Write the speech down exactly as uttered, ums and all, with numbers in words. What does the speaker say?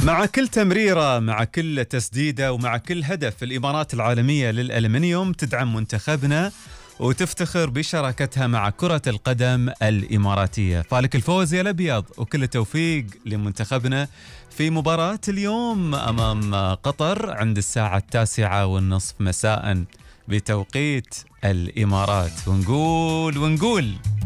مع كل تمريرة، مع كل تسديدة، ومع كل هدف، الإمارات العالمية للألمنيوم تدعم منتخبنا وتفتخر بشراكتها مع كرة القدم الإماراتية. فالك الفوز يا الأبيض، وكل التوفيق لمنتخبنا في مباراة اليوم أمام قطر عند الساعة التاسعة والنصف مساء بتوقيت الإمارات. ونقول ونقول